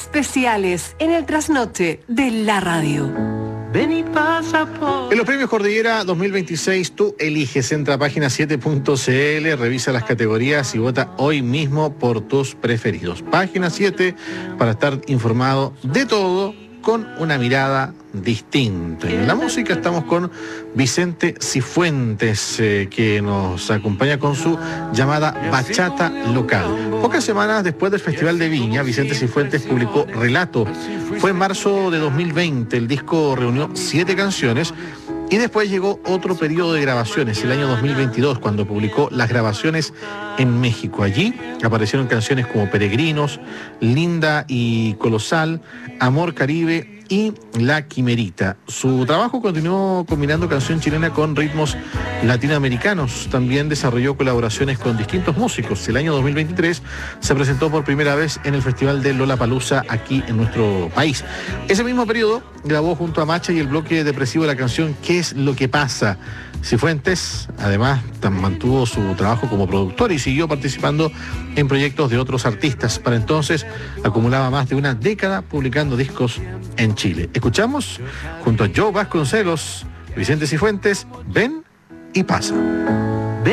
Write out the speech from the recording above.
especiales en el trasnoche de la radio. Ven y pasa por... En los premios Cordillera 2026 tú eliges, entra a página 7.cl, revisa las categorías y vota hoy mismo por tus preferidos. Página 7 para estar informado de todo con una mirada distinta. En la música estamos con Vicente Cifuentes, que nos acompaña con su llamada Bachata Local. Pocas semanas después del Festival de Viña, Vicente Cifuentes publicó Relato. Fue en marzo de 2020, el disco reunió 7 canciones y después llegó otro periodo de grabaciones, el año 2022, cuando publicó las grabaciones en México. Allí aparecieron canciones como Peregrinos, Linda y Colosal, Amor Caribe y La Quimerita. Su trabajo continuó combinando canción chilena con ritmos latinoamericanos. También desarrolló colaboraciones con distintos músicos. El año 2023 se presentó por primera vez en el Festival de Lollapalooza aquí en nuestro país. Ese mismo periodo grabó junto a Macha y el bloque depresivo la canción ¿Qué es lo que pasa? Cifuentes, además, mantuvo su trabajo como productor y siguió participando en proyectos de otros artistas. Para entonces, acumulaba más de una década publicando discos en Chile. Escuchamos, junto a Joe Vasconcelos, Vicente Cifuentes, Ven y pasa.